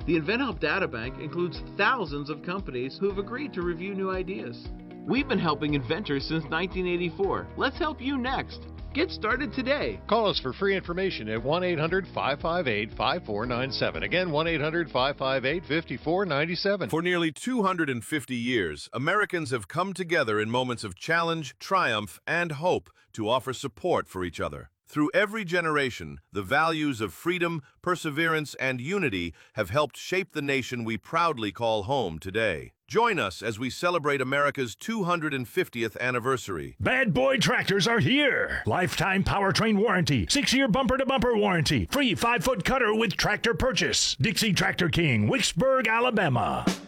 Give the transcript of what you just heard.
The InventHelp Databank includes thousands of companies who have agreed to review new ideas. We've been helping inventors since 1984. Let's help you next. Get started today. Call us for free information at 1-800-558-5497. Again, 1-800-558-5497. For nearly 250 years, Americans have come together in moments of challenge, triumph, and hope to offer support for each other. Through every generation, the values of freedom, perseverance, and unity have helped shape the nation we proudly call home today. Join us as we celebrate America's 250th anniversary. Bad Boy Tractors are here. Lifetime powertrain warranty, 6-year bumper-to-bumper warranty, free 5-foot cutter with tractor purchase. Dixie Tractor King, Wicksburg, Alabama.